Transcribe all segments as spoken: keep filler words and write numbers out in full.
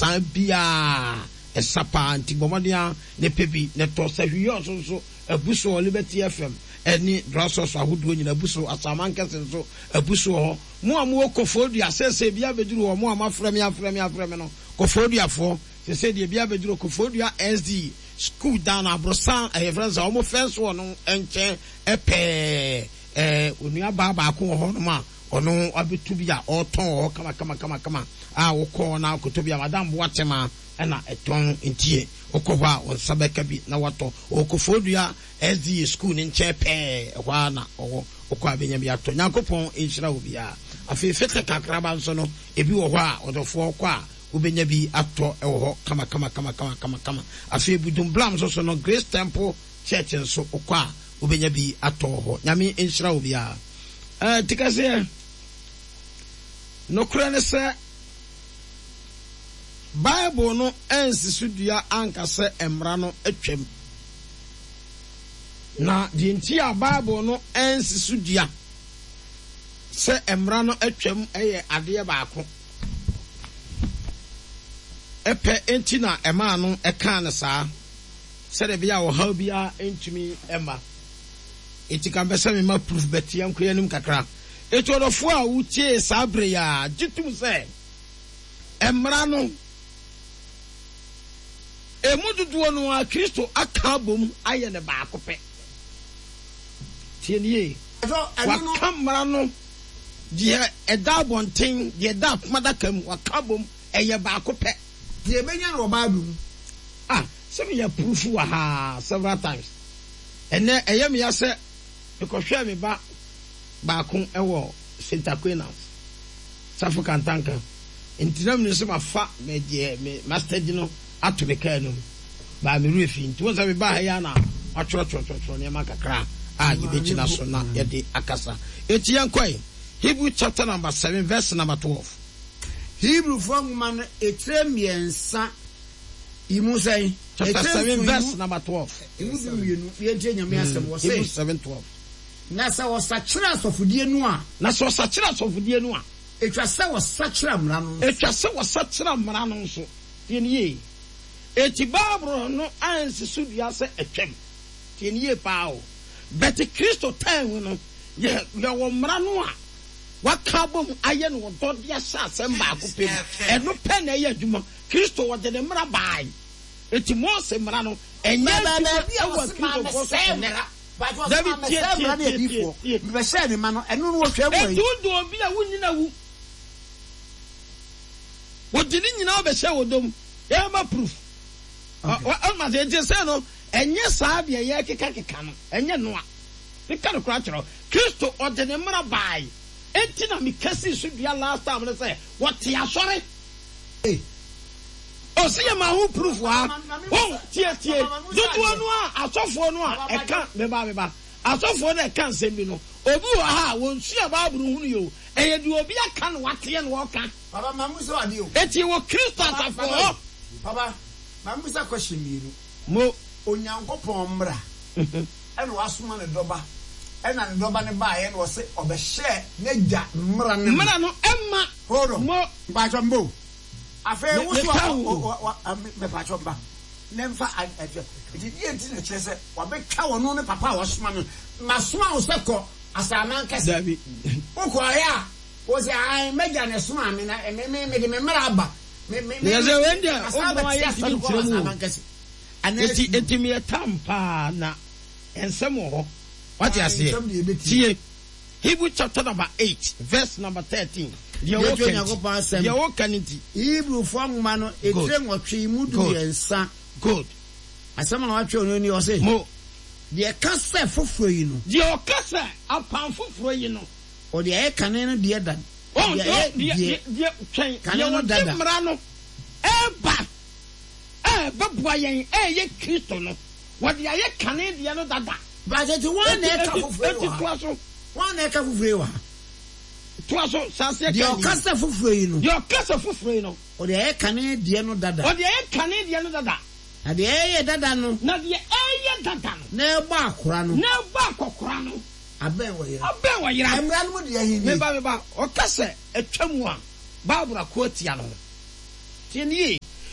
san bia esapa anti bomodia ne pebi ne to sa hwiyo so so abuso Liberty F M eni drasos ahodo nyina abuso asamankese so abuso ho mo amu okofodua sese bia beduru ho mo amafrem ya frem ya frem no kofodua fo sese de bia beduru kofodua S D school down abrosan e friends o mo fence no enche epe eh onua baba ko ho no ma ono abetu bia oton ho kama kama kama kama a wokọ na akoto bia madam boatema na eton ntie okọwa onsabeka bi na wato okofodua S D school ni nche pe ehwa na owo okọ abenya bi ato Nyankopon enhyira obi a afefete kakraba nso no ebi wo hɔ a odofo okọ a ubenya bi ato ewo hɔ kama kama kama kama kama kama afi budum blam so so no Grace Temple Church nso okọ a ubenya bi ato hɔ nyame enhyira obi a eh tikase no kura ne se Bible no ensisudua ankase emra no atwam na di nti a Bible no ensisudua se emra no atwam eye ade baako epe enti na ema no eka ne saa se de bia wo ha bia entumi ema enti kan besa me ma proof betiam koyanim kakra eto odofo a wutie sabre ya gitum se emra no emududu no a Kristo akabom aye ne baako pe tienie wa kamera no die eda bonten die da madakam wa kabom eye baako pe die benya no Bible ah se me ya proof wa ha several times ene eye me ya se ekohwe me ba baako ewo Santa Queen Safu Kantanka intinam ne se ma fa me die me master dino ato be kan no ba me refi nti won sa be ba ya na atworo tworo tworo ne makakra a ye be china so na ye de akasa eti yankoi Hebrew chapter number seven verse number twelve Hebrew from man etremiensa imu say chapter seven verse number twelve imu du yenu ye je nyame asem wo say Hebrew seven twelve na sa wo sachira sofudie nu a na so sachira sofudie nu a etwa se wo sachira mra no etwa se wo sachira mra no so tienie eti Bible no ansi sudua se etwem tienie pao but Kristo time no ye ye wo mra no a wakabom aye no dode asa asem ba akopem eno pe na ye adwuma Kristo wo de mra bai eti Mose mra no enye e wo Kristo ko se mra David tie tie tie be se ni ma no eno no wo hwam yi etu do obi a wunyina wu wo dini nyina wo be se wo dom e ma proof o ma de je se no enye saa de ye keka keka no enye no a keka no kra kyero Kristo o de ne mra bai enti na mi kasi so dua last time no say what ya sorry eh o se ya ma hu proof wa o tie tie dudu no a asofo no a eka me ba me ba asofo no eka nsem no obi wa ha won sua Bible hunu yo eye du obi aka no wate no woka baba mamu so ade o eti wo Kristo asafo baba mamu sa question mi mo Onyankopon mra eno wasoma ne doba ena ne doba ne ba ye no se obehye ne gya mra ne mra no emma hodo mo ba chombo afa wo so me pa chomba ne mfa aje edi enti ne chese wa be twa wono ne papa wasoma no masoma wo se ko asama nkese dabi ukoya wo se ai meja ne soma me na me me me me mra aba me me me ze wenda o mo ya fiti mu eti eti me tampa na ensem ho what you say tie Hebrew chapter number eight verse number thirteen the wokan the wokanity Hebrew form man etre nwotwe mudu yensa good asema na watwe oni o say mo de kasa foforo yi no de o kasa apan foforo yi no o de e kane no de dan o de de de twen kane no dada mra no eba eh babua yen eh ye Kristo no what de ye kane de no dada but it one e ka foforo one e ka foforo wa tuaso sase de o kasa foforo yi no de o kasa foforo yi no o de e kane de no dada o de e kane de no dada na de e dada no na de e dada no na ba akora no na ba akora no aben wo yira aben wo yira emra no de ahini me ba me ba o kasa etwamu a babura ko tia no tienie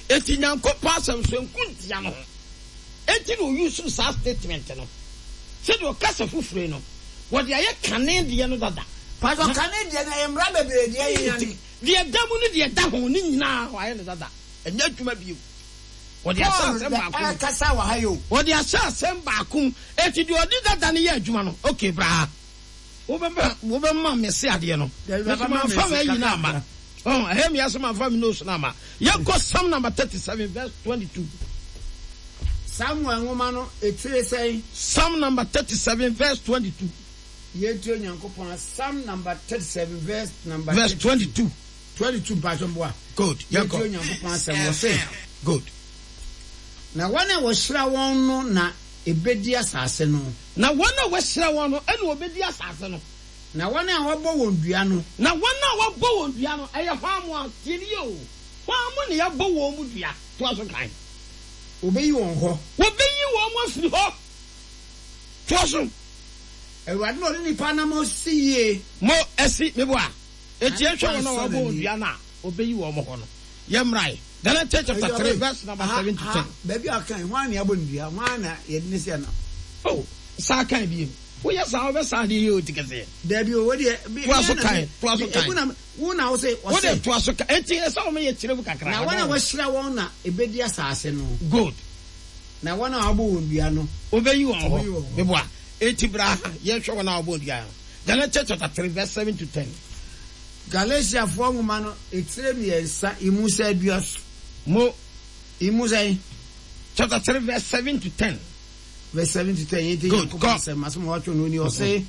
eti nyanko pasam so nkuntia no eti no use sa statement no se do kasa fufure no wo de aye kane de no dada pastor kane de na emra bebre de aye yani de damu no de da ho ni nyina wa aye no dada enya adwuma bio wo de asa asem ba ko kasa wa hayo wo de asa asem ba ko eti de odi dada ne ye adwuma no okay bra wo be wo be ma me se ade no ma fa ma yi na ma oh hem ya so ma fa me no so na ma ye go Psalm number thirty-seven verse twenty-two. Samuel ngoma no etire say Psalm number thirty-seven verse twenty-two. Ye tire Nyankopon Psalm number thirty-seven verse number verse twenty-two. twenty-two passion boy. Good. Ye tire Nyankopon asem wo say. Good. Na wana wo hira won no na ebedi asase no. Na wana wo hira won no ene obedi asase no. Na wana a wabo won dua no. Na wana a wabo won dua no eye hwamu atiri o. Hwamu ne yabo won mu dua. To aso kan. Obeyi won ho. Obeyi won mo afiri ho. To aso. Ewade no ni pa na mo siye. Mo esi me bo a. Eti ehwe won na wabo won dua na obeyi won mo ho no. Yemrai. Galatians chapter three verse number seven to ten. Baby akan hwan ya bondua hwan na ye ne se na. Oh, sa kan bi. Wo ya sa obe sa de yo tikese. Da bi o wo de bi. Wo aso kan, wo aso kan. Ebuna wo na wo se wo de to aso kan. Enti esa o me ye kire bu kakra. Na wana wo hira won na ebedi asase no. Good. Na wana abo wondua no. Obeyi won ho. Me bo a. Eti bra ye hwe wona abo wondua. Galatians chapter three verse seven to ten. Galatia fo ngoma no etire mi ensa imusa aduas. Mo imusa chapter three verse seven to ten. Verse seven to ten. Yete Yankopon say maso mo watcho no ni o say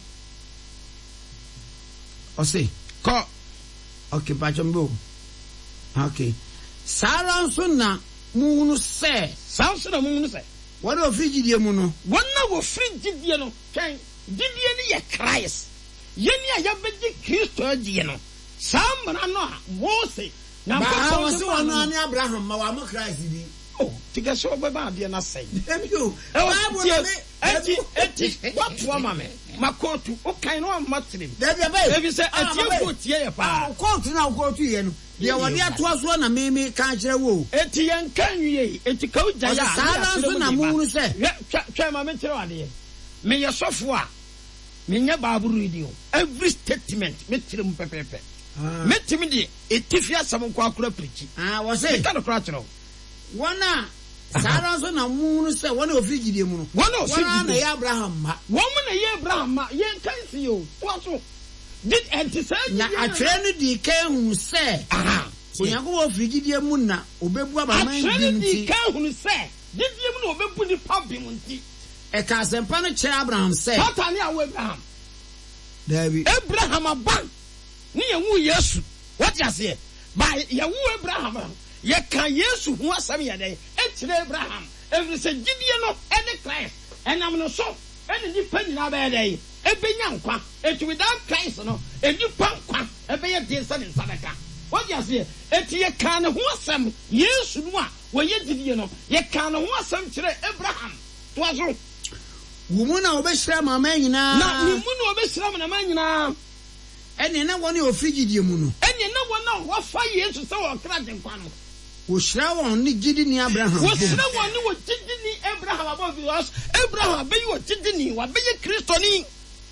o say ko okay bachombo okay sara nso na muhunu se sara nso na muhunu se wona ofrigidie mu no wona wo frigidie no twen didie ni ye Christ yeni a yabedi Kristo adie no samra no a Mose na ba so wona ani Abraham ma wa mo Christ di oh tika so be ba de na say emiyo bible me eti eti what wa mame makotu o kan no matrim David abai David say eti ko tie ye pa kotu na kotu ye no de wode atoa so na meme kan kire wo eti yen kan wie eti ka uja ya sala so na mu se twa ma me kire wade me ye sofo a me nya bible reading every statement me kire mu pepepe me timi de etifia sam kwa akura preach ah wo say ka no kra kire wana sara so na mu se wana ofrigidie mu no wana ofrigidie na ya Abraham ma wo mu na ya Abraham ma ye kan si yo to so did enti say na atwere no di kan hu se aha onyanko wo ofrigidie mu na obebu abaman bi nti di kan hu se did ye mu na obebu ni pa bi mu nti e ka sempa no kire Abraham se pata ni awo Abraham David Abraham aban ni ye wu Yesu what you say ba ye wu Abraham ye kan Yesu hu asam ye den e kire Abraham every say gidie no e de Christ enam no so e ni pa nyina ba den e benya nkwa e without Christ no e ni pa nkwa e be ye de nsa ne nsadaka what you say e ti ye kan hu asam Yesu no a wo ye gidie no ye kan hu asam kire Abraham to aso wumu na obehira mama nyina na ni mu na obehira mama nyina ene na woni ofrigidie mu no ene na wona wo fa Yesu se wo kra de nkwa no wo shira won ni gidi ni Abraham wo shira won ni wo gidi ni Abraham above us Abraham be wo gidi ni wa be Kristo ni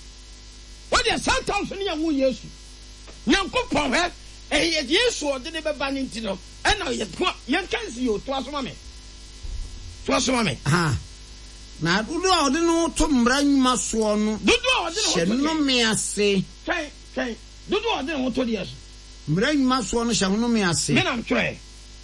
wo de santam so ni yawu Yesu Nyankopon he e Yesu o de ne be ba ni ntino e na ye to ye kan si yo to asoma me to asoma me ha na dudu a ode no to mra nwuma so no dudu a ode no to me ase kai kai dudu a ode no to de yesu mra nwuma so no hye no me ase me nam twe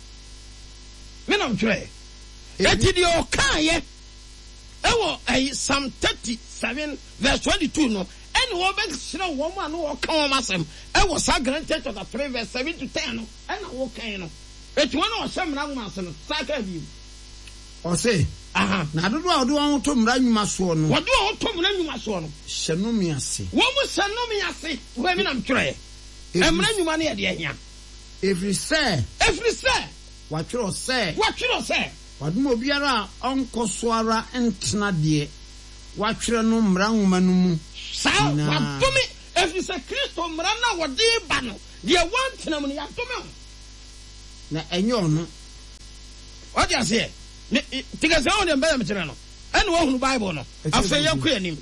me nam twe eti di o kan ye ewo ai Psalm thirty-seven verse twenty-two no ene wo be hira wo ma no wo kan wo masem ewo sa Galatians chapter three verse seven to ten no ene wo kan no eti wo no o hye mra nwuma se no sa ka bi o se aha na dodo a do won to mra nwuma so no wodo a to mra nwuma so no hye no me ase wo mu hye no me ase wo me nam twe emra nwuma ne ye de ahia every say every say watwero say watwero say wadmo biara onko so ara entena de watwero no mra nwuma no mu sa wadome every say Kristo mra na wode ba no de wantena mu ne yadome na enyo no What you say? Tika se on dem be me kire no. And wo hunu Bible no. Afa ye kɔ anim.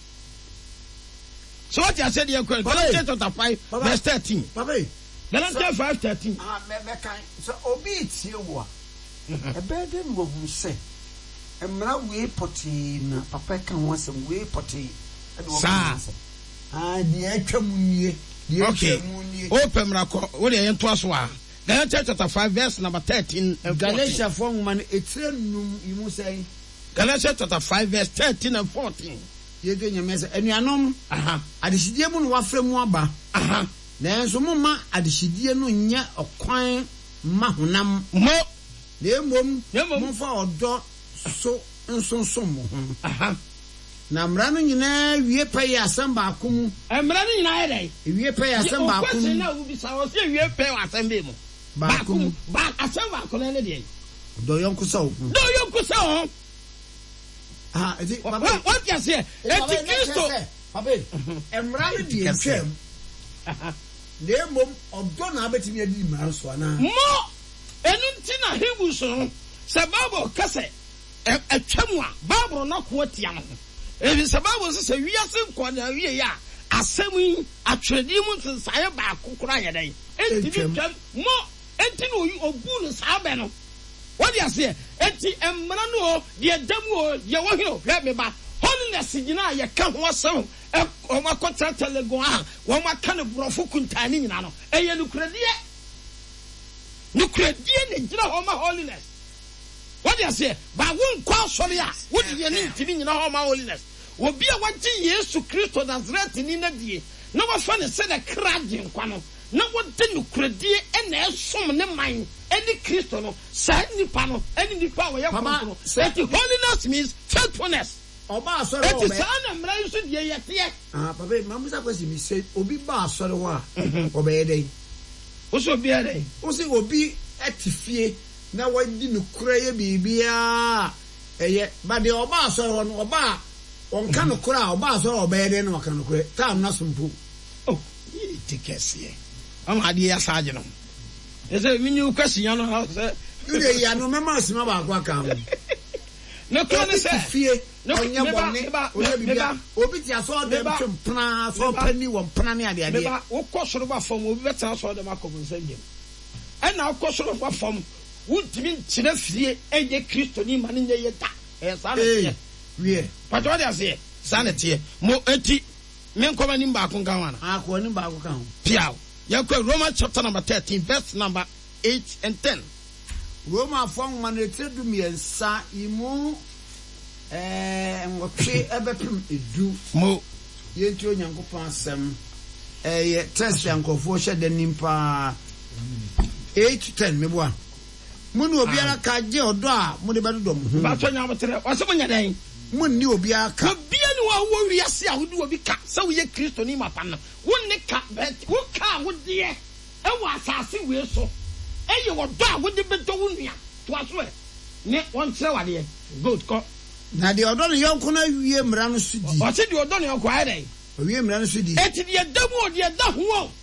So what you said you kɔ. Galatians chapter five verse thirteen. Papa. Galatians five thirteen. Ah me me kan. So obi tie wo a. E be dem wo hu se. Emra we poti na papa kan ho asem we poti. Sa. Ah di atwa mu nie. Di atwa mu nie. Open mra ko. Wo de yen to aso a. Galatians chapter five verse number thirteen and Galatians four man etre num yimu say. Galatians chapter five verse thirteen and fourteen. Ye ge nyame say anuanom aha adehidie mu no wafrɛ mu aba aha nanso mo ma adehidie no nya okwan ma honam mo na emom mo fa odo so nsonso mo aha na mra no nyina wie pɛ asɛm ba ko mu mra no nyina yɛ wie pɛ asɛm ba ko mu na wo bi sa wo se wie pɛ asɛm be mu ba ko mu ba asɛm ba ko na ne de do yonko sa wo do yonko sa wo ah edi papa what you say eti Kristo papa emra no die twam na emom odo na abetimi adi mra so ana mo enu ntina Hebrews so se Bible kase atwam a Bible na ko atia no ebi se Bible se wiase nkwa na wie ya asɛm yi atwedi mu nsensae ba akokora yɛ dɛn enti twam mo enti no obu no saa bɛ no what you say enti emra no de dam o ye wo hino hwɛ me ba holiness nyina ye ka ho asɛm e o makota telegon a wo maka ne brofo kuntani nyina no eye nukuradie nukuradie ne gyina ho ma holiness. What you say ba won kwa sori a wo de ye ne ntini nyina ho ma holiness obi a wagye Yesu Kristo Nazareth ni na die na wa fa ne se na kraje nkwa no na wode nukuradie ena esom ne man eni Kristo no sa nipa no eni nipa wo ye kontro that holiness means faithfulness oba asore oba eti sa na mra yusu die yete ah papa mamusa kwesi mi say obi ba asore wo a oba ye dey wo so obi ye dey wo say obi etifie na wadi nukura ye bibia eye ba de oba asore wo no oba on kan nukura oba asore oba ye dey na kan nukura tam na sumpu oh yi tikese am ade ya saje no ese minyu kwesi ya no ha se ure ya no mema asima ba akwa kan no ko ne se fie onya bone onya bibia obi ti aso dem twempna so pani wo mpna ne ade ade ba wo kosoro ba fam obi beta so dem akobo nsangem e na kosoro ba fam wo timi nkyere fie enye Kristo ni mane nye yeta e sa na tie wie pato ade ase sa na tie mo enti men koma ni ba ko kan wana akọ ni ba ko kan piao yakwa Romans chapter number thirteen verse number eight and ten. Roma fon man retedu miensa imu eh ngotwe ebepem edu mo yenti onyankopon asem eh test yankofo hye de nimpa eight to ten meboa munu obiara ka je odo a mu de bedo mo ba to nyamotere o se mo nyadan munni obiara ka obia ni wa wo wiase a wodi obi ka se wo ye Kristo ni mapa no wonni ka bet wo ka wo de e wo asase we so eye wo do a wo de bedo wo nua to aso e ne won kire wade good ko na de odo no yonko na wie mra no sudi o se de odo no yonko ayde wie mra no sudi eti de damu o de da ho o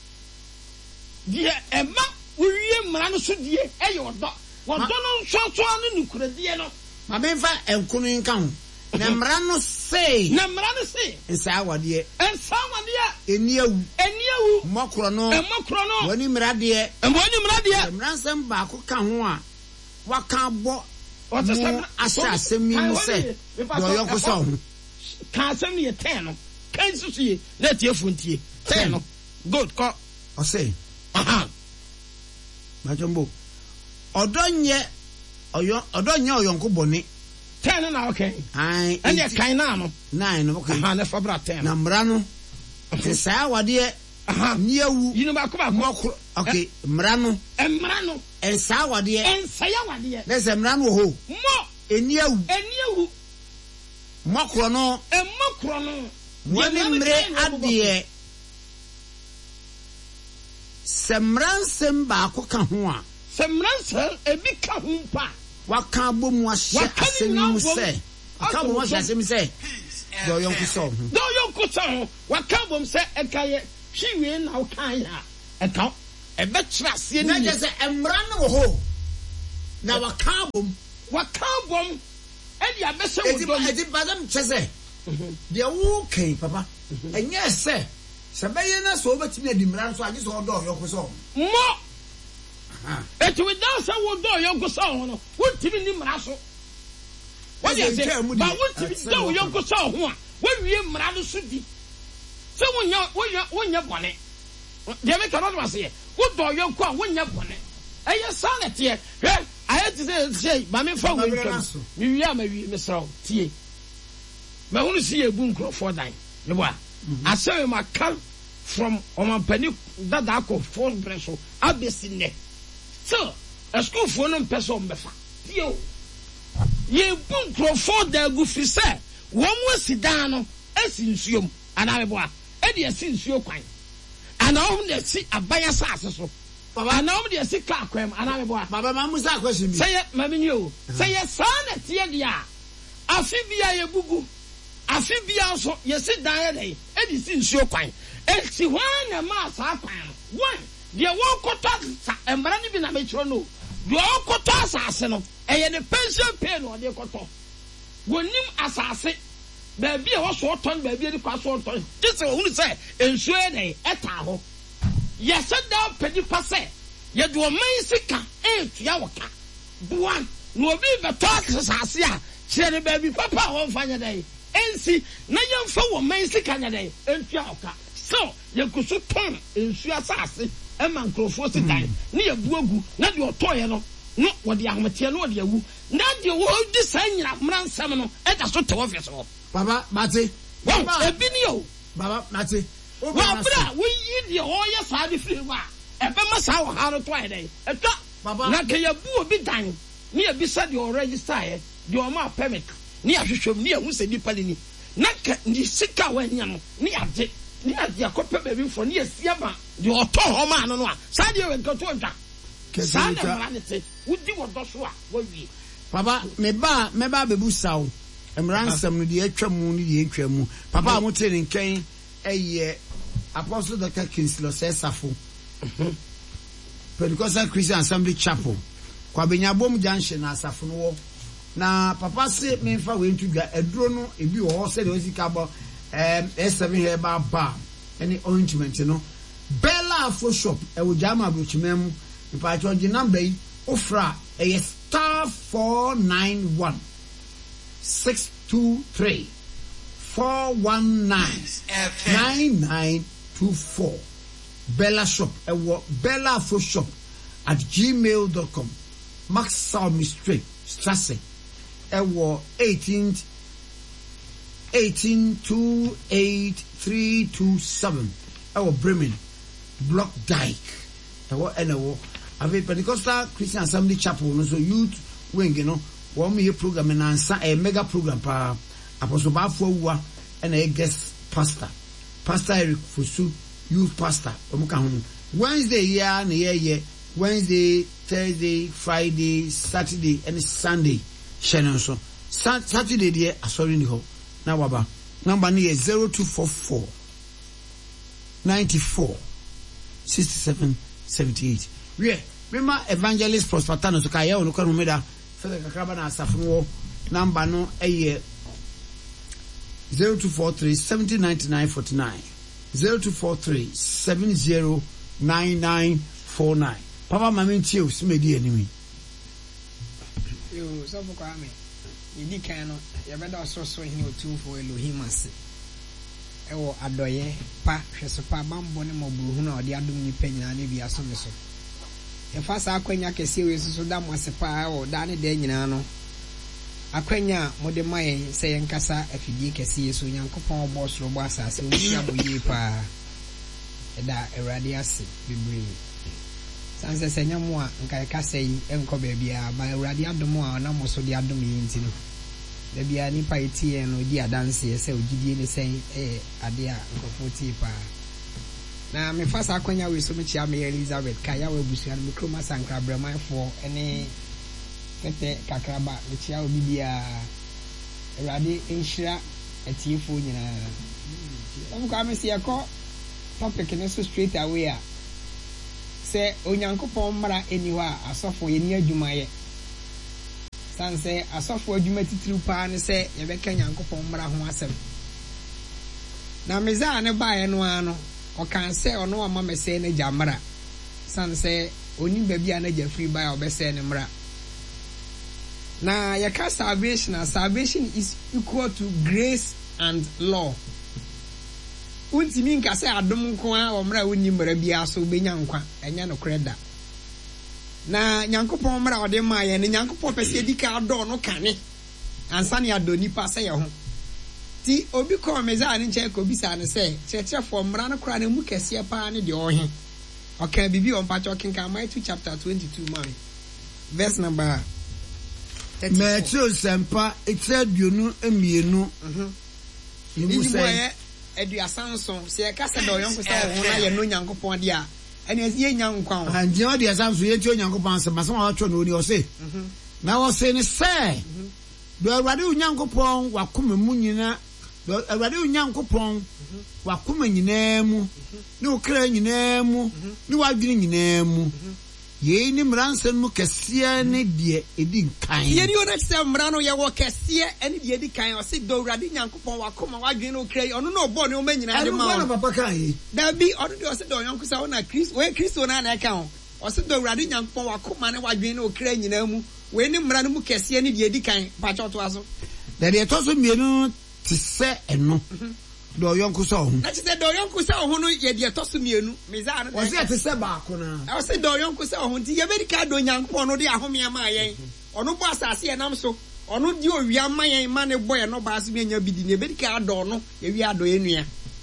de ema wo wie mra no sudi eye odo wo do no so so no nukuradie no ma be fa enkono nka ho na mra no sei na mra no sei nsa wade nsa wade eniawu eniawu mokro no mokro no woni mra de woni mra de mra nsem ba ko ka ho a waka bo o te se asa asemi mu se do yonko so ho ka asem ni ten no kan susu ye na tie funtie ten no good ko o sei aha ma jombo odonye oyo odonye oyonko boni ten na okay ai ene kan na no nine no okay aha na fabra ten na mra no te sa wade aha niewu yinu ba ko ba ko okay mra no mra no ensa wade ensa ya wade na se mra no ho mo eniawu eniawu mokro no emokro no woni mre ade semransem ba ko ka ho a semransem ebi ka ho pa waka bomu ahye asemi se aka bomu ahye asemi se do yonko so do yonko so waka bom se ekaye hwiwe na wokan ya eka ebe kira se ni na je se emra na wo ho na waka bom waka bom ɛdi abɛsɛ wo dom ɛdi badam kyɛsɛ deɛ wo kai papa ɛnyɛ sɛ sɛ bɛyɛ na so obetimi adi mmara nso agye so ɔdɔ ɔyɔko so mo ɛti without sɛ wo dɔ ɔyɔko so ho no wontimi ni mmara so wɔde sɛ ba wontimi dɔ ɔyɔko so ho a wɔwie mmara no so di sɛ wonya wonya wonya bɔne deɛ meka no wase yɛ wodɔ ɔyɔko a wonya bɔne ɛyɛ saa na teɛ hwɛ ayɛ te sɛ sɛ ma memfa wo ntwam mewie a mawie mesrɛ wo tie mahunu si yɛ bu nkurɔfoɔ dan meboa asɛ ma ka from ɔmampani dada akɔ fourth brɛ so abɛsi nnɛ still asukuufoɔ no mpɛ sɛ ɔmbɛfa tie o yɛbu nkurɔfoɔ da agu firi sɛ wɔn mu asi dan no asi nsuom anaa meboa ɛde asi nsuo kwan ana ɔhom de asi aban asase so ana ɔhom de asi kaa kwan anaa meboa baba ma mu sa question bi sɛ yɛ ma menye o sɛ yɛ saa na tie deɛ a afe bia yɛbugu afi bia nso yɛsi dan yɛ dɛ ɛdi si nsuo kwan eti hwan na ma saa kwan no one deɛ wɔkɔtɔ sa mmara no bi na mekyerɛ no deɛ wɔkɔtɔ asase no ɛyɛ ne pension pay no ɔde kɔtɔ wɔnim asase baabi a wɔso ɔtɔn baabi a de kɔ aso ɔtɔn gye sɛ ohun sɛ nsuo yɛ dɛ ɛtaa hɔ yɛsɛ da pɛdi pa sɛ yɛde ɔman sika ɛɛtua wɔ ka one na obi bɛtɔ asase a kyerɛ ne baabi papa a wɔmfa nyɛ dɛ ensi na yɛmfa wɔ man sika nyɛ dɛ ɛntua ɔka so yɛkusu tɔn nsuo asase ɛma nkurɔfoɔ si dan ne yɛbu agu na deɛ ɔtɔɔyɛ no no wɔde ahometeɛ no wɔde awu na deɛ wɔdi saa nyina mmara nsɛm no ɛda so te wɔ fɛ so baba mate wɔn ebi ni o baba mate wɔabra woyi deɛ ɔyɛ saa de firi hɔ a ɛbɛma saa wɔ ha no tɔɔyɛ dɛ ɛtwa na kɛ yɛbu obi dan ne yɛbisa deɛ ɔregister yɛ deɛ ɔma a permit ne ahwehwɛm ne ahu sɛ nipa ni na ka ne sika wanya no ne agye ne agye akɔpɛ baabi fo ne asia ma deɛ ɔtɔ hɔ ma no no a saa deɛ wɛnkato ntwa saa na mmara ne te wodi wɔdɔ so a wawie papa meba meba bebu saw mmara nsɛm no deɛ atwa mu ne deɛ atwa mu papa a mote ne nkɛn ɛyɛ Apostle Doctor Kinsley Sesafo Pentecostal Christian Assembly Chapel Kwabenya Bom Junction na asafo no wɔ na papa se memfa we ntu dwa aduro no ebi wɔ hɔ sɛ de osika bɔ em S seven herbal bar any ointment no Bella Afro shop e wo jama abrochimem ipa charge number yi ofra e star four nine one six two three four one nine nine nine two four Bella shop e wo Bella Afro shop at gmail dot com Max Salmi Street Strasse Ewo eighteen eighteen two eight three two seven Ewo Bremen Block Dyke Ewo Enewo Ave Pentecostal Christian Assembly Chapel no so youth wing you know one me program and answer a mega program pa Apostle Bafo and a guest pastor Pastor Eric Fusu youth pastor omuka Wednesday yeah na yeah Wednesday Thursday Friday Saturday and Sunday Shannon so Saturday dear sorry ni ho na waba number ni zero two four four ninety-four sixty-seven seventy-eight we remember evangelist Prosper Tano to kaya ono kwanu meda fele kakraba na asafo no number no eye zero two four three seventy ninety-nine forty-nine zero two four three seven zero nine nine four nine papa mama ntie o smedi animi yo so for kwame yidi kan no ye beda so so hini otumfo Elohim ase ewo adoye pa hweso pa bambo ne mobruhu na ode adom ni panyina ne bia so me so e fa sa akwanya kese we so da mo ase pa ewo da ne da nyina no akwanya mode mai se yen kasa afidie kese yeso nyankopon obo soro bo asase o bia boye pa e da erade ase bebre sanse senya mo a nka kasa yi enko ba bia ba erade adom a na mo so de adom yi ntino da bia ni pa etie no di adanse se ogidie ne sen eh ade a nkofo tie pa na me fasa akwanya we so me chia me Elizabeth kaya we busia no kroma sankra bramanfo ene kete kakraba me chia obi bia erade enhira atiefo nyina am kwa me se yakọ topic ne so straight away a se onyankopon mara eni ho a asofo ye ni adwuma ye san say asofo adwuma titiri pa ne say ye beka Nyankopon mmara ho asem na meza ne baaye no ano o kan say ono ama me say na jamra san say oni ba bia na ja free baaye obese ne mmara na yaka salvation na salvation is equal to grace and law. Untimi nka say adom nko a omra wonni mmara bia so benya nkwa enya no kreda na Nyankopon mmara ode ma ye ne Nyankopon pese dika ado no kane ansa ne ado nipa say ye ho ti obi ko meza ne nche ko bisa ne say cheche for mmara no kra na mu kese pa ne de ohe okay bibi on pa talking kan Matthew chapter twenty-two man verse number Matthew sempa etreduonu emienu mhm ibu say eduasan so se ka se do yonko say ho na ye no Nyankopon de a ene ye nyankwa ho anje o de asam so ye ti Nyankopon se maso wa twa no ni o se mhm na wo se ni se do Awurade Nyankopon wakoma mu nyina do Awurade Nyankopon wakoma nyina mu ni okra nyina mu ni wadwene nyina mu ye ni mransen mu kese ne de edi kan ye ni ona se mra no ye wo kese ene de edi kan o se do Awurade Nyankopon wakoma wadwene no okra ono no bo ne o manyina de ma o papa kan yi da bi ono de o se do yonko sa ona Christ we Christ ona na ka ho o se do Awurade Nyankopon wakoma ne wadwene no okra nyina mu we ni mra no mu kese ne de edi kan pa choto aso da de to so mienu ti se eno do yonko sa ho na ti se do yonko sa ho no ye de to so mienu meza no o se ti se ba ko na o se do yonko sa ho nti ye be ka do Nyankopon no de ahome ama yen ono bo asase ye nam so ono di owia ama yen ma ne boy no ba so nya bidi ne be ka do no ye wi ado enua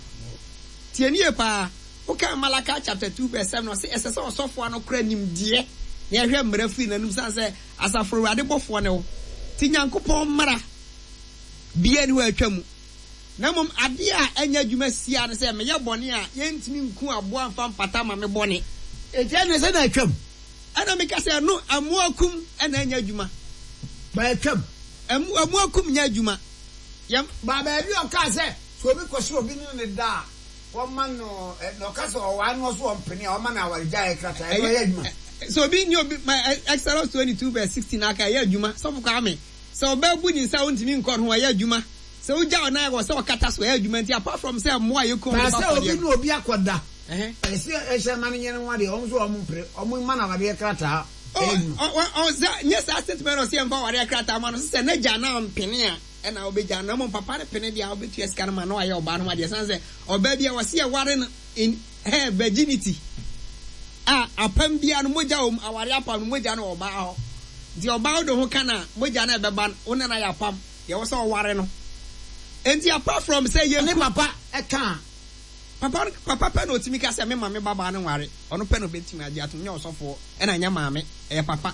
tie nie pa o ka Malaka chapter two verse seven no se esese osofo no kra nim die ye hwe mra fi nanum san se asafro ade bofo ne wo ti Nyankopon mara bia ni wa atwam na mom ade a anya dwuma sia ne se me ye bone a ye ntimi nku abo amfa mpata ma me bone e je ne se na atwam ana me ka se no amuakum ana anya dwuma ba atwam amu amuakum nya dwuma yam ba ba bi o ka se so obi ko so obi ni ne da o man no no ka so o wa no so o mpeni o man na wa ja e krata e ye dwuma so obi ni obi Exodus twenty-two verse sixteen aka ye dwuma so fu ka me so obabu ni sa ontimi nkọ no ye dwuma so uja ona go so kata so ye dwuma nti apart from say mo aye ko ba say obi no obi akoda eh eh say e she man nyene wa de o so o mpre o mo man na wa de krata o o za yes statement o say mfa wa de krata ma no say na ja na mpene a e na obeja na mo papa de pene dia obetu eska na na aye oba no ma de san say oba bia wase e ware in her virginity ah apam bia no moja o aware apam no moja no oba ho di oba do ho kana moja na beba one na ya pam ye wo so ware no enti apart from say ye ne papa e kan papa papa pe no timi ka say me mama baba no ware ono pe no betimi agi ato nya osofo e na nya mama e papa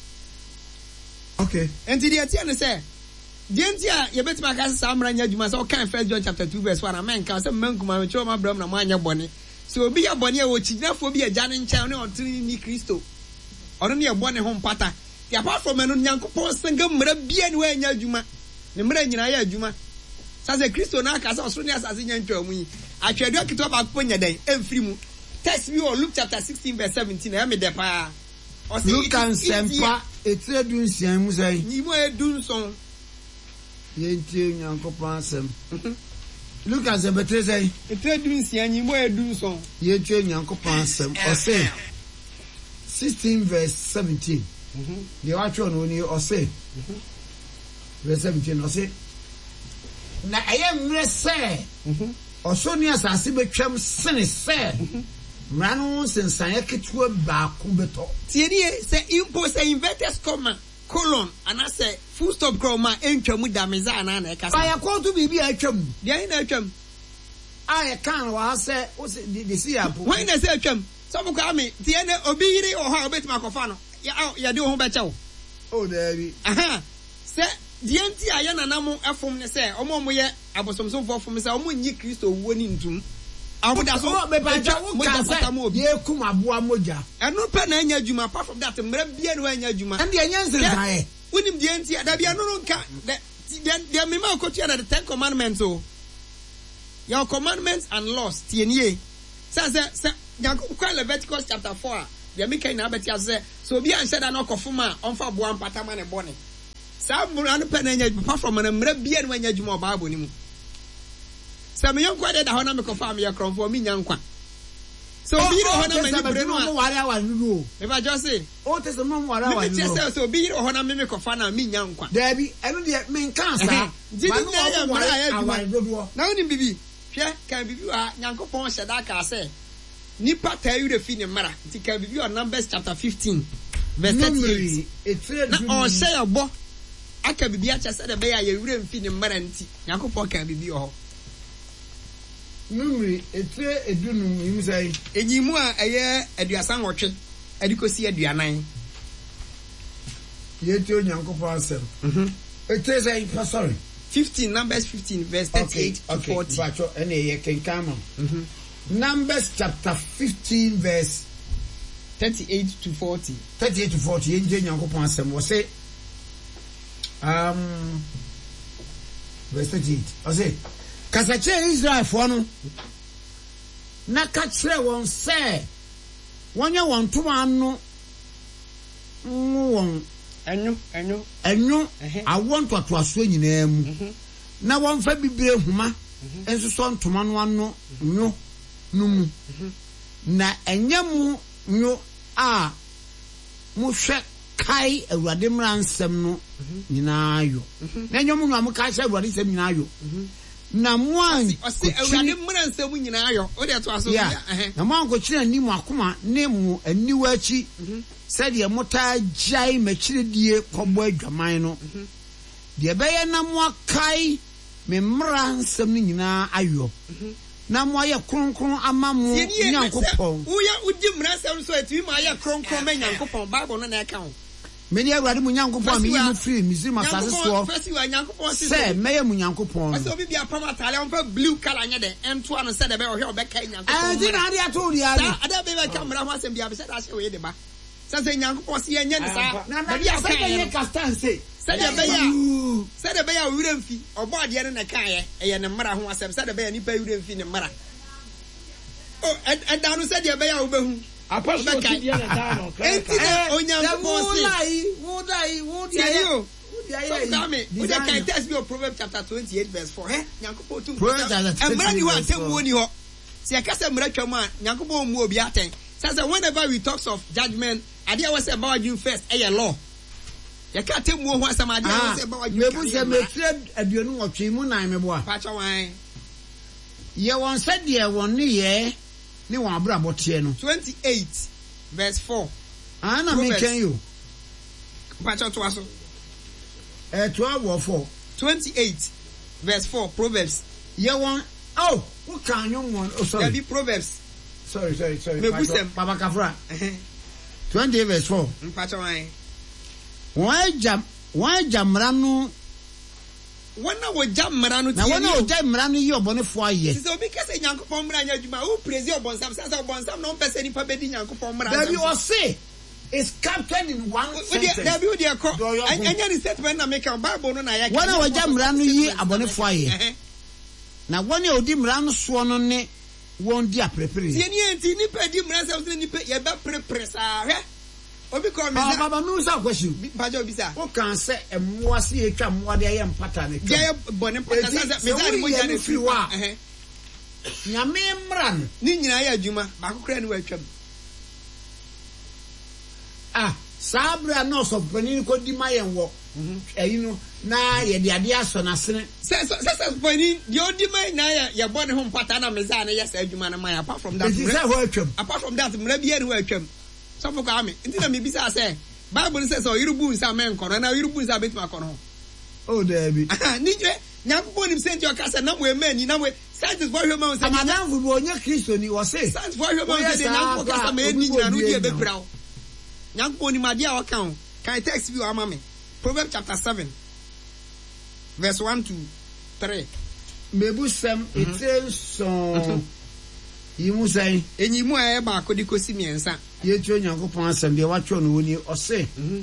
okay enti di ati ne say di enti a ye betimi aka say samra nya dwuma say o kan First John chapter two verse one amen ka say mankuma me choma bram na mo anya bone so obi ya bone e wo chignafo bi agya ne nkyɛn ne ɔtiri ni Kristo ɔno ne e bone ho mpata ti apart from eno Nyankopɔn senga mmara bia ne wa anya adwuma ne mmara nyina ya adwuma sase Kristo na aka say ɔsoro ne asase nya ntwa mu yi atwedo akito ba ko nya den emfiri mu text bi o Luke chapter sixteen verse seventeen na me de pa o say Luke kan sempa etredu nsian mu sai ni mo edu nson ye ntie Nyankopɔn asem Luke kan sempa tre sai etredu nsian ni mo edu nson ye ntie Nyankopɔn asem o say sixteen verse seventeen mhm de wa twa no ni o say mhm verse seventeen o say na ayem mre say mhm oso ni asase betwam sene say ranu sensan yaketua ba ko beto tie die say impo say inverted comma colon ana say full stop comma entwamu dameza ana na e kasa ba yakọ to bibi atwam de na atwam aye kan wa say o say de si apo when na say atwam so mo ka me tie na obi yiri o ha obetima kofa no ya ya de ho becha wo o dabi aha say die nti aya nanam afom ne say omo mo ye abosomsomfo fom say omo nyi Kristo wo ni ntum abuda so be ba ja wo ka say ye kum aboa moja eno pe na anya adwuma apart from that mra bia no anya adwuma and ye nyanse nsae wonim die nti ada bia no no nka de me ma ko tia na the ten commandments o your commandments and laws tie nie say say Jacob kwa Leviticus chapter four de me kai na betia say so obi an sheda na okofoma onfa boa mpata ma ne bone Sa mmara no pe na nya apart from na mmara bia no nya adwuma Bible ni mu. Sa me yankwa de da ho na me kofa me yakromfo me nyankwa. So obi ro ho na me nibre no a ware awa no. Me ba just say, o te se mo ware awa no. Me say so obi ro ho na me me kofa na me nyankwa. Da bi eno de me nkan sa. Di ni ya mmara ya adwuma. Na oni bibi. Hwe kan bibi wa nyankopon hyeda ka say nipa ta yure fi ne mmara. Nti kan bibi on Numbers chapter fifteen verse thirty-eight. Na o say obo aka bibi a chese de be ya yure mfi ne mmara nti nyankopon kan bibi o ho. Numri etre edunum yim say enyimu a eye aduasan wotwe adikosi aduanan yeti onyankopon asem mhm etre say sorry fifteen Numbers fifteen verse thirty-eight to forty. Bacho ene ye kenkama mhm Numbers chapter fifteen verse thirty-eight to forty. thirty-eight to forty yenje onyankopon asem wo say um verse thirty-eight o say kasache Israel fo no na ka kire won se wonya won tuma no won enyu enyu enyu awon toto aso nyina mu na won fa bibire huma enso so ntoma no ano nyo no mu na enyam nyo a mu hwe kai awurade mra nsem no nyina ayo na enyam nyo am ka hwe awurade nsem nyina ayo na mwan ose awurade mmra nsem nyina ayo o de to aso ya na mwan ko kire ni mu akoma ne mu aniwa achi said ye mota jai machiridie kobo adwaman no de beye na mo kai me mmra nsem nyina ayo na mo aye kronkron ama mo nyankopon wo ya udi mmra nsem so atimi ma aye kronkron ma nyankopon Bible no na e ka ho me ni awurade mu nyankopon me yi free mizima sase so first you nyankopon say meye mu nyankopon so obi bia pam atale on fa blue color nya de ento ano said be o hwe obeka nyankopon ah di na dia to dia ni ada be be ka mmra ho asem bia be said ase we de ba sase nyankopon se yenye ne sa na bia say ye kastan say said be ya said be ya wure mfi obo ade ne na kan ye eye ne mmra ho asem said be ya nipa wure mfi ne mmra oh and down said be ya obehu apostle ti dia na da no enti na onyankopon se wo dai wo dia yo so dame we dey can test me Proverbs chapter twenty-eight verse four eh nyankopon tu mmra ni ho atemwo ni ho se akasa mmra twam a nyankopon mu obi aten says that whenever we talks of judgment idea was about you first eh law ya ka temu ho asam idea was about you mebu se metire aduonu otwe mu nan mebo a pacha wan ye won said ye won ni ye ni won abrabo tie no twenty-eight verse four ana me ken you pacha to aso eh twelve or four twenty-eight verse four Proverbs ye won oh who can you one oh sorry be Proverbs sorry sorry sorry Baba Kafra twenty verse four mpacha wan why jam why jamra no wana wo jamra no tie na wana wo jamra no yi obonefo aye so obi kase nyankopon mra nya adwuma wo praise obonsam sasa obonsam no pese ni pa bedi nyankopon mra that you say is captured in one sentence there be there ko anya ni statement na make Bible no na ya wana wo jamra no yi abonefo aye na wana odi mra no so no ne won di aprepre tie ni enti ni pa di mra sa ni pa ye ba prepre sa hwe obi ko mi sa baba mi sa question pa jo bi sa o kan se emwa se etwa mwa de ye mpata ne twa ye bone mpata sa me za ni mo ja ne free wa eh nyame mra no ni nyina ya adwuma ba kokra ni wa twam ah sabra no so pani ko di mayen wo eyi no na ye de ade aso na sene se se se pani di odi mai na ya ye bone ho mpata na me za na ye sa adwuma na mai apart from that apart from that mra bi ye ni wa twam so for kwame nti na me bisa say Bible says so yirubu nsa men kono na yirubu nsa betima kono oh there be ni je nyankopon nim sent your kasa na mo emani na mo science for human say madam fu bo nya Kristo ni wo say science for human say nyankopon kasa ma eni nyina no die bebraw nyankopon ni made a wakan can text view ama me Proverbs chapter seven verse one to three mebu sem etre so yimu sai enyimu a e ba akodi kosi miensa ye twa nyankopon asem de watwo no woni ose mhm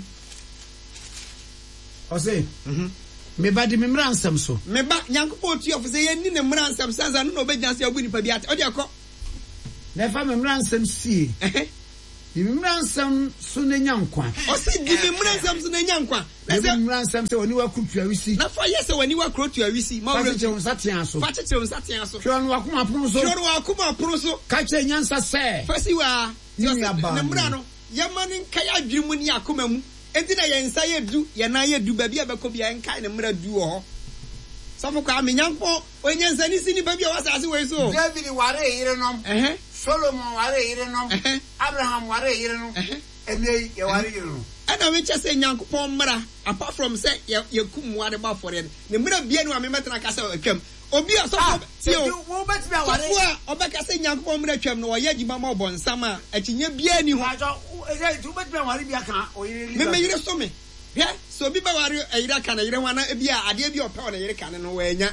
ose mhm me ba de memra ansam so me ba nyankopon tu of say ye ni ne mra ansam sanza no no be janse abu ni pa bi ate o de akọ na fa memra ansam sie eh di mmransam so na nyankwa o si di mmransam so na nyankwa na se mmransam se woni wa kutua wisi na fa yes woni wa kutua wisi ma wure che unsa tia so fa che unsa tia so hwe no wakoma pono so hwe no wakoma pono so ka che nyansa se fa si wa na mmra no yamani nkai adwiri mu ni akoma mu enti na ye nsa ye du ye na ye du ba bia be ko bia nkai ne mmra du ho sofo kwa menyanko onye nsa ni sini ba bia wasase we so David ware yire nom eh Solomon ware yire nom Abraham ware yire nom ene ye ware yire nom ana we chese nyankopon mmra apart from say ye kum ware ba for ye ne mmra bia no amemetena kasa atwam obi asofo tie o wo betime aware wo obeka say nyankopon mmra atwam no ye agima ma obonsam a akinye bia ni ho eh tu betime aware bia kan o yire me me yire so me hwe so obi ba ware ayira kan ayire ho na bia ade bia opa na yire kan no wa nya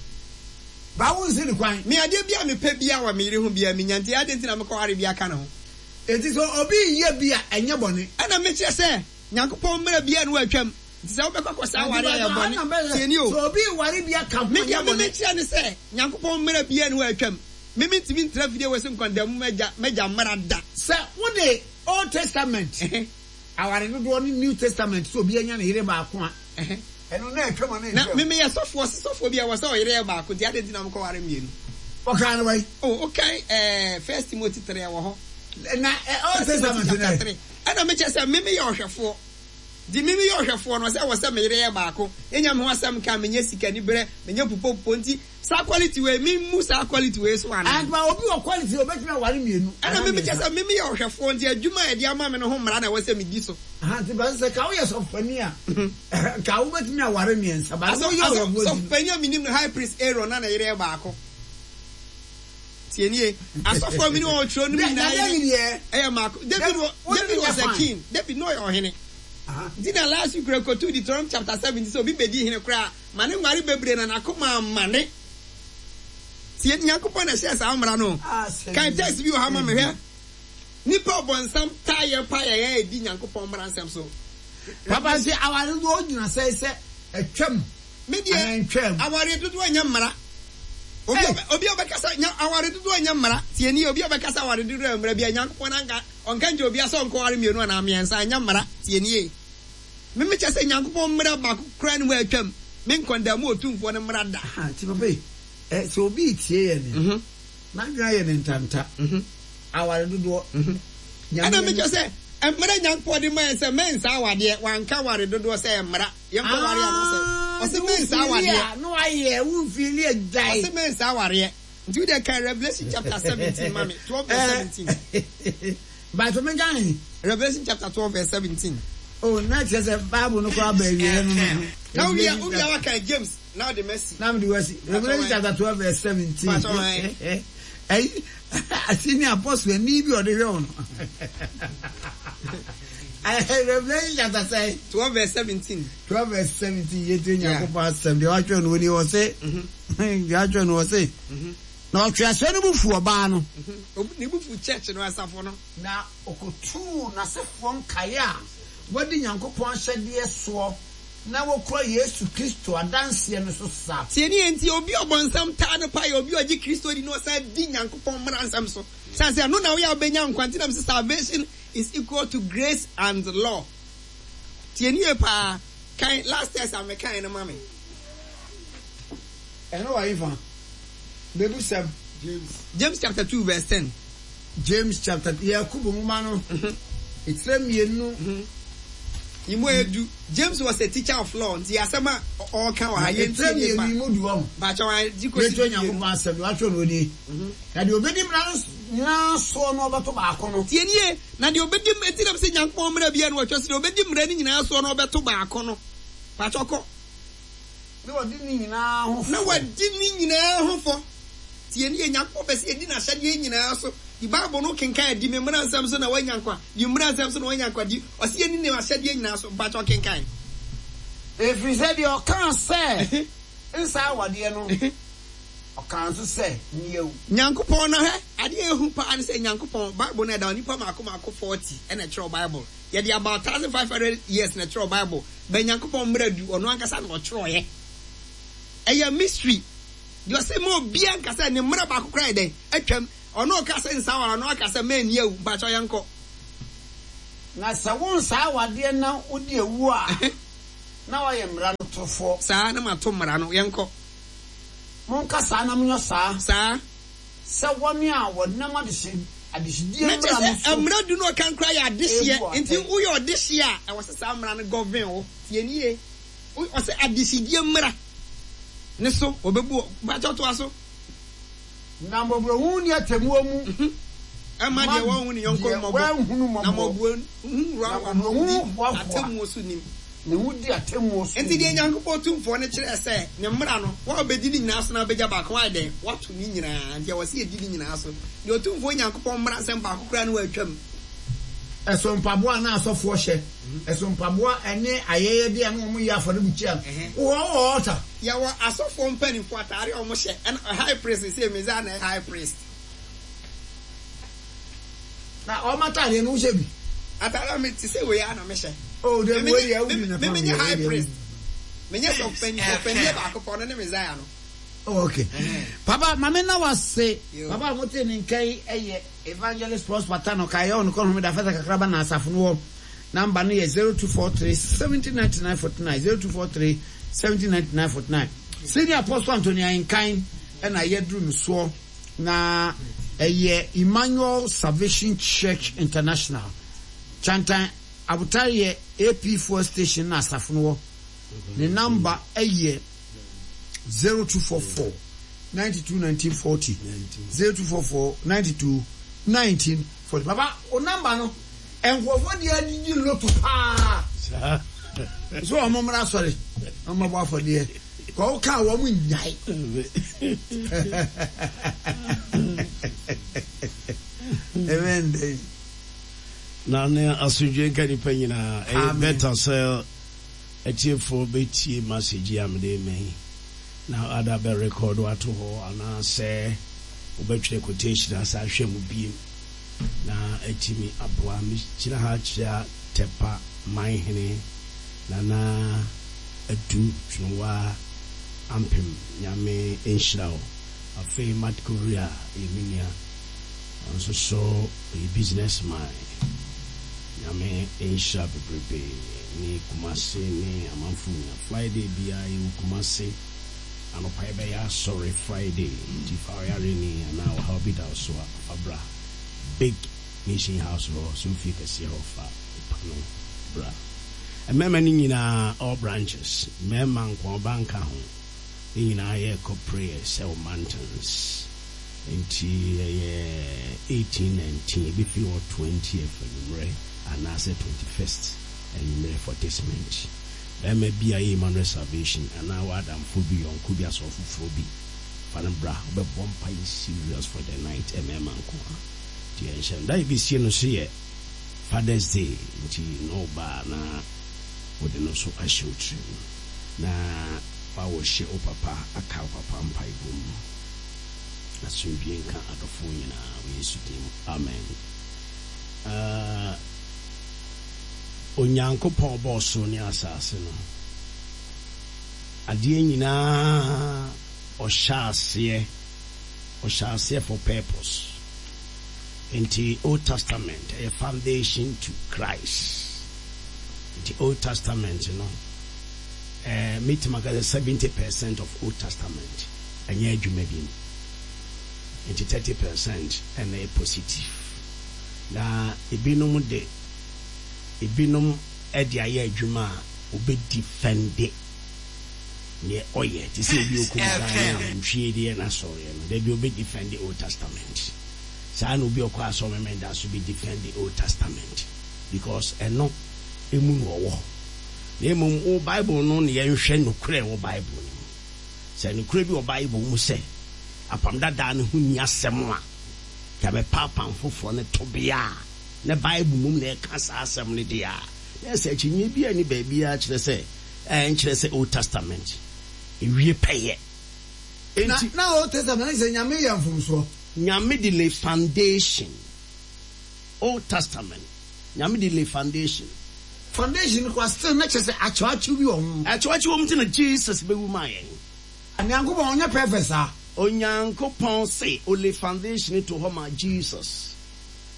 ba wo nsi ni kwan me ade bia me pa bia wa me yire ho bia me nyanti ade ntina me ko ware bia kan ho enti so obi ye bia enye bone ana me kire se nyankopon mmra bia no atwam nti se obekọ kosa ware ya bone tieni o so obi ware bia kan me dia me kire ne se nyankopon mmra bia no atwam me me ntimi ntra video we se nkondam meja meja mmra da se wo de Old Testament aware no do New Testament so obi anya na yire ba ko a eno na atwam na na me me yesofo sofo bia wo se o yire ba ko ti ade ntina me ko ware mienu o kan wai oh okay eh First Timothy three wo ho na Old Testament na ana me chese me me yohwefo di me me yohwefo no se wo se me yire ba ko enya me ho asem ka me nya sika ni bere me nya pupopo nti sa quality we me mu sa quality we so ana and ba obi o quality obetime ware mienu ana me me chese me me yohwefo nti adwuma e dia ma me no ho mra na wo se me di so ha ti ba se ka wo ye so fani a ka wo betime ware miensa ba so so fani a minim high priest Aaron na na yire ba ko tienie asofo mi ni o tro no mi na ye eh mako David David was a king David no your hene aha dina last week record to Deuteronomy chapter seventy so bi bedi hene kra mane ngware bebre na nakoma mane tie nyankopon na share sa amra no kan text bi o ha ma me hwe nipa obonsam tire pa ya ya edi nyankopon mra nsem so papa si aware do ogina sai se atwam me die aware do do anya mra obi obi obekasa nya aware dodo anya mara tieni obi obekasa aware dodo amra bia nyankopon anka onka nje obi aso onko ware mienu na amiensa anya mara tieni e me me chese nyankopon mra ba kra ne wa atwam me nkondam otumfo ne mra da ha ti papa eh so obi tie ye ne mhm na nwa ye ne ntanta mhm aware dodo mhm ana me chese mra nyankopon de man se mensa awade wanka ware dodo se mra ye mpa ware anose ose mensa awade no aye wu fili ejai ose mensa aware do the kind Revelation chapter seventeen mami twelve verse seventeen but me gan Revelation chapter twelve verse seventeen oh na chese Bible no kwa ba ewie no no now we are we are like James now the mercy now the mercy Revelation chapter twelve verse seventeen eh asini apostle ni bi ode hwe on Revelation chapter say twelve verse seventeen twelve verse seventeen yetu nyakopa asem de watcho no ni wo se mhm de watcho no wo se mhm na otwase no bufu oba no mhm ni bufu church no asafo no na okotu na sefo nkae a wadi nyankopon hyede so na wokro Yesu Kristo adanse no so sa tieni enti obi obonsam ta no pa obi ogi Kristo di no sa di nyankopon mransam so sanse no na we abenya nkwantinam salvation is equal to grace and law tieni e pa kan last test am kan no mame eno wa ifa bebu sab James James chapter two verse ten James chapter Yakubu mu ma no it's mienu Imo edu James was a teacher of law nti asema all kan wa ye nti e ba mu du o ba cha wa di ko si nyankopon asem wa tro no ni na de obedi mra na so no obeto ba akono tienie na de obedi eti na se nyankopon mra bia no wa twese de obedi mra ni nyina so no obeto ba akono pa choko de wodi ni nyina ho na wadi ni nyina ho fo tienie nyankopon be se edi na hyade nyina so the Bible no kenkan di me mra nsam so na wanyankwa di mra nsam so na wanyankwa di osie ni ne ahyade nyina so ba cho kenkan if you said you can say inside what you know o kan so say nieu nyankopon na he ade ehu pa an say nyankopon Bible na da nipa mako mako forty and a true Bible ye dey about one thousand five hundred years na true Bible be nyankopon mra du ono ankasa na o true ye eya mystery you say mo bia ankasa ne mra ba kokra den atwam ono ka say nsawara no aka say man yewu ba cho yanko na sa won sa wade na odi ewu a na wa ye mra no tofo sa na ma to mra no yenko mon ka sa na munyo sa sa sa woni a wonam adehye adehye mra no so mra du no kan kra ya adehye enti uyo adehye a e wo sa mra no govern wo tie nie o se adehye mra ne so obebu ba choto aso na mbobro hu ni atemu mu ama de wo hu ni yonko mbobo na mbobo hu ra wa atemu so nim ne wudi atemu so enti de nyankopɔ tumfo ne kyerɛ sɛ ne mmra no wa obedi ni nyina so na begya ba ko ade wato ni nyina ntia wɔ se edi ni nyina so de tumfo nyankopɔ mmra nsɛm ba kokora no atwam ɛso mpaboa na asɔfo hyɛ ɛso mpaboa ɛne ayɛyɛ de ano mo yɛ afɔre bukyia wo wo ɔta ya wɔ asɔfo mpanifo atare ɔmo hyɛ ɛna high priest sɛ meza na high priest na ɔma tare no hyɛ bi atare me ti sɛ we ya na me hyɛ oh de we ya udi na me me high priest me nyɛ so mpanifo mpanifo ba akɔpɔ no ne meza no oh okay papa mama na wase papa mo te ni nkai eye evangelist prosper tano kai on ko da fata kakraba na asafo no number no ye zero two four three seven zero nine nine four nine zero two four three seven zero nine nine four nine senior apostle Anthony Nkan na yedru no so na eye Emmanuel Salvation Church International chantan abutare A P four station na asafo no the number eye zero two four four nine two one nine four zero zero two four four nine two one nine four zero papa o number no enkwofo de adidi loto pa so o momra sorry o mo bo afode ko ka wo mu nyai amen na na asuje kan panyina e better sell etiefo betie message amde me now other be record what to ho ana say obetwe quotation as ahwe mu biem na etimi aboa mi kira ha kira tepa man hene na na adu twa ampem nyame enhyirawo afi mat korea eminia also so a businessman nyame enhyira bebrebe ni kumase ni amanfu na Friday bia yi kumase anopa be ya sorry Friday ti fire ni na how be that so abra big mission house ro so fi kase ho fa pano bra e mema ni nyina all branches mema nko banka ho ni nyina ye corporate sell mountains enti eighteen nineteen be fi twentieth February and na say twenty-first and you for this month. There may be a Emmanuel Salvation and now Adam Phobi on Kubias of Phobi. Panabra, but one pie serious for the night, and Manco. The ancient I be seen to see it. Father's Day, which no bar na would no so I shoot na power share o papa, a cow papa and pie boom. A swim being can at the phone, we used to him. Amen. Uh, Onyankopɔn bɔso ne asase no adeɛ nyinaa ɔhyɛ aseɛ ɔhyɛ aseɛ for purpose in the Old Testament a foundation to Christ. In the Old Testament you know eh meet magaza seventy percent of Old Testament ɛnyɛ adwuma bi in the thirty percent ɛna positive na ebinom de ebinom edi aye adwuma a obe defend ne oye ti say bi okum dan nhwie de na sorry no they be obe defend the Old Testament sa no bi okwa so memenda that should be defend the Old Testament because eno emu no wo na emum o Bible no ne yenhwe no kure wo Bible no say no kure bi o Bible mu say apam dada ne hu ni asem a ka be papa fofo ne tobia na Bible mum na ka sa asem ne dia yes e chinye bia ni ba bia kire se eh kire se Old Testament e wie peye na na Old Testament se nyame yamfum so nyame de le foundation Old Testament nyame de le foundation foundation ko still na kire se achoachu bi on achoachu wom te na Jesus be wu maye anyanko ba onya perfect sa onyanko pon se o le foundation to homa Jesus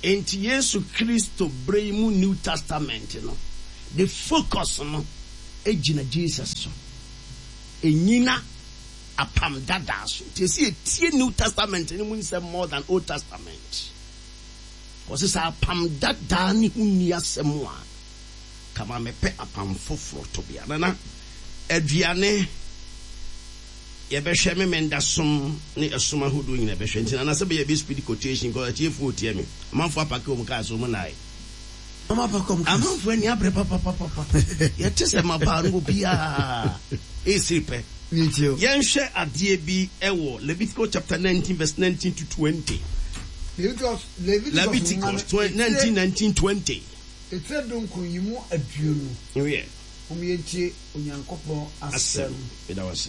enti Yesu Kristo bring mu New Testament no the focus no ejina Jesus so enyina apam dada so te see tie New Testament ni mu nsem more than Old Testament because say apam dada ni hunni asem a kama mepe apam foforo to bia na aduane ye be hwe me menda som ne esoma hodo nyina be hwe ntina na se be ye be speed quotation ko tie fu tie me amanfo apake o mu ka so mu nai ama pa kom amanfo ani abre papa papa papa ye tese ma ba no bia e sipe ni tio ye hwe ade bi ewo Leviticus chapter nineteen verse nineteen to twenty Leviticus Leviticus nineteen nineteen twenty etre don kunyimu aduonu yeah omientie onyankopon asem eda wase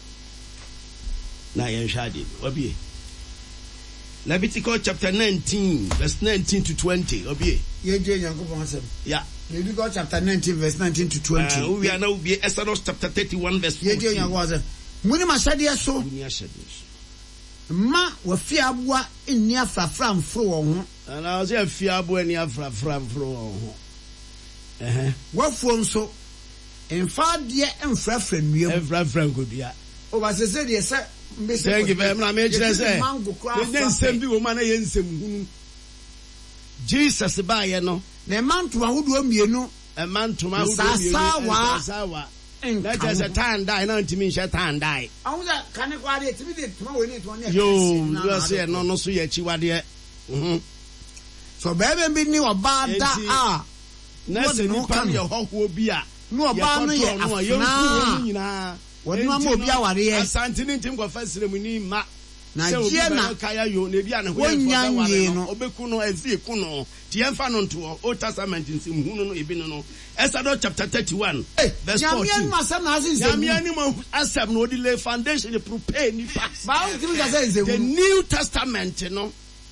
na yen hwade obie Leviticus chapter nineteen verse nineteen to twenty obie yentie onyankopon asem yeah Leviticus chapter nineteen verse nineteen to twenty uh, we are now obie Exodus chapter thirty-one verse fourteen yentie onyankopon asem muni masade so muni asade ma wafi abua inni afrafra mfro won ho ana ose afi abua ni afrafra mfro won ho eh wafo nso emfa de emfrafra nuam emfrafra ngodua o ba se se de se mbese thank you very much me kire se me nsem bi wo ma na ye nsem hunu Jesus ba ye no na manto ahodo mienu e manto ahodo mienu sawa na just tan dai na ntimi nhye tan dai awuza kane kwa de timi de tuma we ni to ne yo you say no no so ye chiwade mhm so bebe bi ni oba da a na se ni pa ye hoho bi a no oba no ye afna nyina wonu ama obi aware ye asante ni ntim kwa fasire mu ni ma na je na kaya yo na bia ne ho ye no obeku no azie ku no ti emfa no nto Old Testament nsim hunu no ebi no no Exodus chapter thirty-one verse fourteen nyamia ni mo asem no di lay foundation the prepare ni pass the New Testament no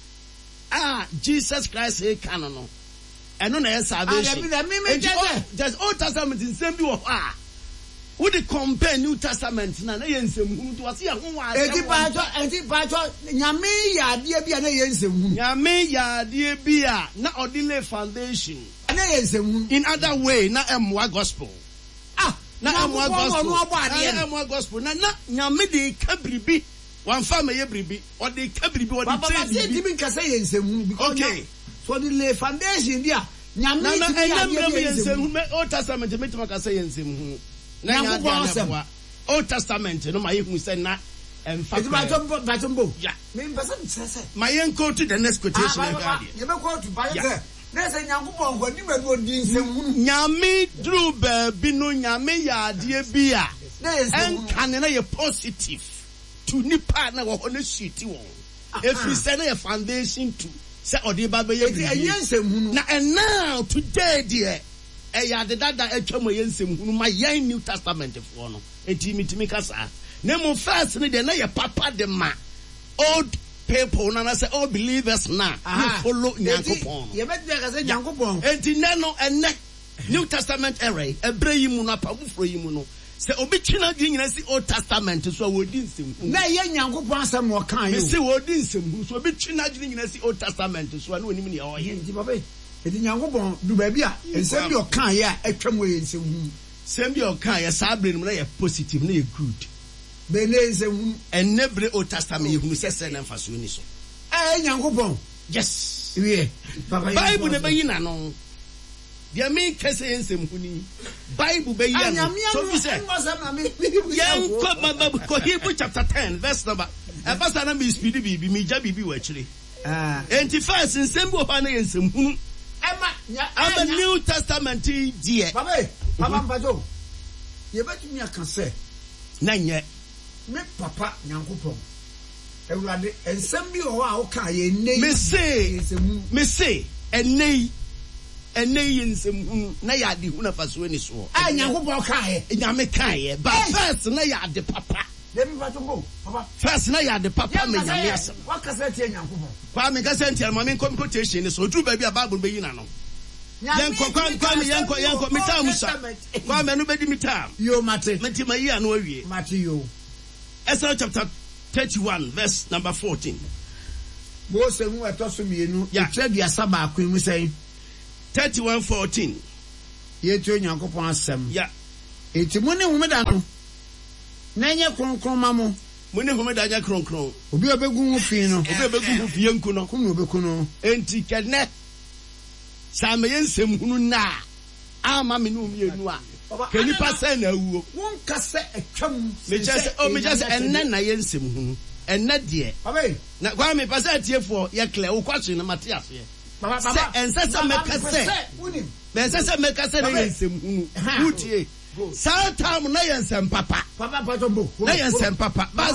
ah Jesus Christ e kan no eno na salvation there's Old Testament nsem bi wo ah we the compare New Testament na na yensem hunu to wase ya ho wa edi bacho edi bacho nyame ya de bia na yensem hunu nyame ya de bia na ordinary foundation na yensem hunu in other way na emwa gospel ah na emwa gospel na emwa gospel na na nyame de ka bribi wan fa me ye bribi o de ka bribi o de say bribi baba nka say yensem hunu because okay so the foundation dia nyame na na yensem hunu Old Testament me to ka say yensem hunu na ya Old Testament no my hu say na emfa it batombo batombo yeah me mpesa nsese my go to the next quotation e ga you be go to buy say na say nyankopon go ni madu odi nsem hunu nyame dru ba bi no nyame ya ade bi a enka ne na ye positive to nipa na wo na suiti won if you say na your foundation to say odi ba be ye bi nsem hunu na and now today dear e ya de dada etwamo ye nsem hunu ma yan New Testament for no enti mitimi kasa na mo first ne de na ye papa de ma old people na na say all believers na you follow nyankopon ye bet be kasa nyankopon enti na no enne New Testament era ebre yi mu na pa bufro yi mu no se obi twina dwi nyina si Old Testament so wodi nsem hunu na ye nyankopon asem wo kan yo se wodi nsem hunu so obi twina dwi nyina si Old Testament so na onim ne o ye enti baba edi nyankopon du ba bia ensem bi okan ye atwam we ensem hu sem bi okan ye sa bre no ye positive na ye good be ne ensem hu en nebre Old Testament ye hu se se na mfa so ni so eh nyankopon yes we Bible ne bayi na no dia me kese ensem hu ni Bible bayi na so fi se yen ko baba ko Hebrew chapter ten verse number e pastor na me speed bibi me ja bibi wa kire ah enti first ensem bi o pa na ensem hu I'm a New Testament dear. Baba, Papa Mpajo. You betu mi aka say. Na nye. Me papa Nyankopon. Ewurade ensem bi o a o ka ye nei. Me say, me say, enei. Enei ensem hu na ya de hu na faso ni so. Ah Nyankopon ka ye. Nyame ka ye. But first na ya de papa. Let me Mpajo Papa. First na ya de papa me nyame asem. What ka say tie Nyankopon? Kwa me ka say tie ma me kom quotation ni so. Dru ba bi a Bible be yi na no. Yanko kwa kwa me yanko yanko mitam sa kwa me no bedi mitam yo mate meti mayi anu awie mate yo Exodus chapter thirty-one verse number fourteen Mose mu ɛtɔ so mmienu. Yeah. Etwa duasa baako mu sɛn. thirty-one fourteen. Yɛtu Onyankopɔn asɛm. Yeah. Eti mu ne homeda no. Na nyɛ kronkron ma mo. Mo ne homeda nya kronkron. Obi obegu ho fi no. Obi obegu ho fi enku no. Kum no obeku no. Enti kene. Sa me yensem hunu na. Ama me no mienu a. Kani pa sɛ na awuo. Won ka sɛ atwam. Me kyerɛ sɛ o me kyerɛ sɛ ɛnɛ na yensem hunu. Ɛnɛ deɛ. Baba. Na kwa me pa sɛ atiefo ye clear wo kwatwe na mate ase. Baba baba. Sɛ ɛnsɛ sɛ meka sɛ. Ɛnsɛ sɛ meka sɛ na yensem hunu. Wutie. Saa time na yensem papa. Papa pato bo. Na yensem papa.